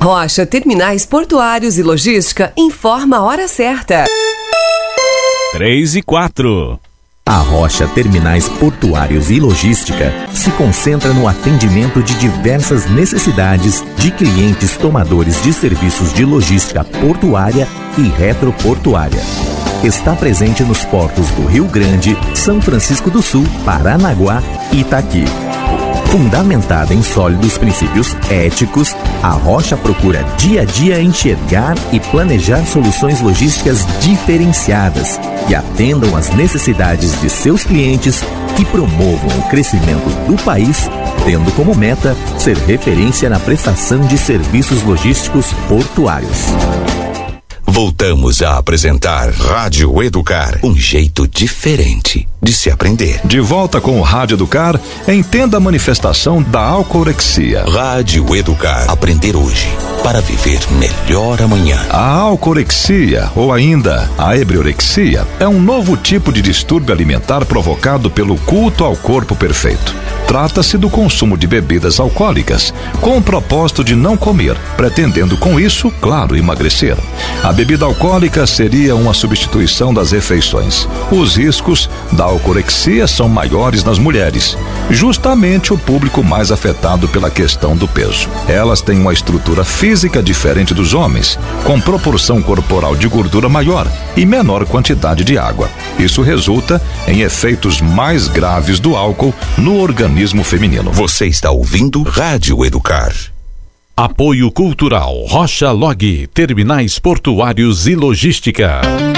Rocha Terminais Portuários e Logística informa a hora certa. 3:04. A Rocha Terminais Portuários e Logística se concentra no atendimento de diversas necessidades de clientes tomadores de serviços de logística portuária e retroportuária. Está presente nos portos do Rio Grande, São Francisco do Sul, Paranaguá e Itaqui. Fundamentada em sólidos princípios éticos, a Rocha procura dia a dia enxergar e planejar soluções logísticas diferenciadas que atendam às necessidades de seus clientes e promovam o crescimento do país, tendo como meta ser referência na prestação de serviços logísticos portuários. Voltamos a apresentar Rádio Educar, um jeito diferente de se aprender. De volta com o Rádio Educar, entenda a manifestação da alcoorexia. Rádio Educar, aprender hoje para viver melhor amanhã. A alcoorexia, ou ainda a ebriorexia, é um novo tipo de distúrbio alimentar provocado pelo culto ao corpo perfeito. Trata-se do consumo de bebidas alcoólicas, com o propósito de não comer, pretendendo com isso, claro, emagrecer. A bebida alcoólica seria uma substituição das refeições. Os riscos da alcoorexia são maiores nas mulheres, justamente o público mais afetado pela questão do peso. Elas têm uma estrutura física diferente dos homens, com proporção corporal de gordura maior e menor quantidade de água. Isso resulta em efeitos mais graves do álcool no organismo feminino. Você está ouvindo Rádio Educar. Apoio Cultural Rocha Log, Terminais Portuários e Logística.